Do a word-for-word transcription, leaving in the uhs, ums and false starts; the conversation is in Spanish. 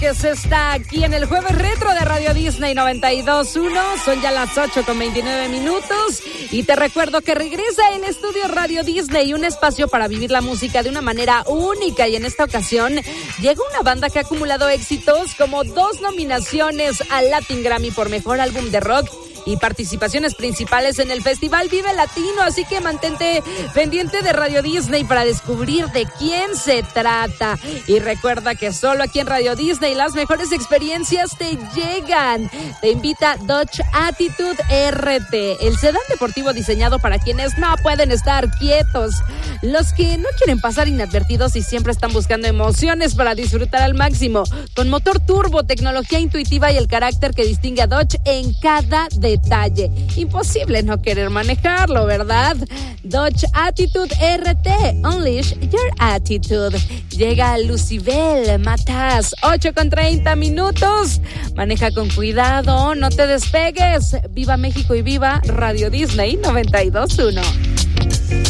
Vázquez está aquí en el Jueves Retro de Radio Disney noventa y dos punto uno. Son ya las ocho con veintinueve minutos. Y te recuerdo que regresa el estudio Radio Disney, un espacio para vivir la música de una manera única. Y en esta ocasión llega una banda que ha acumulado éxitos como dos nominaciones al Latin Grammy por Mejor Álbum de Rock y participaciones principales en el Festival Vive Latino, así que mantente pendiente de Radio Disney para descubrir de quién se trata. Y recuerda que solo aquí en Radio Disney las mejores experiencias te llegan. Te invita Dodge Attitude R T, el sedán deportivo diseñado para quienes no pueden estar quietos, los que no quieren pasar inadvertidos y siempre están buscando emociones para disfrutar al máximo. Con motor turbo, tecnología intuitiva y el carácter que distingue a Dodge en cada detalle. Detalle. Imposible no querer manejarlo, ¿verdad? Dodge Attitude R T, Unleash Your Attitude. Llega Lucibel Matas, ocho con treinta minutos. Maneja con cuidado, no te despegues. Viva México y viva Radio Disney noventa y dos punto uno.